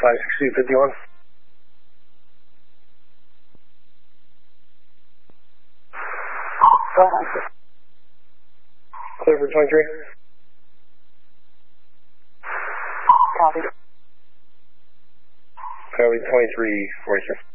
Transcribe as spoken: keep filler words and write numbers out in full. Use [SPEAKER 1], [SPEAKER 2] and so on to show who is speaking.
[SPEAKER 1] five six two fifty-one. Clear for twenty-three.
[SPEAKER 2] Copy.
[SPEAKER 1] Copy twenty-three forty-six.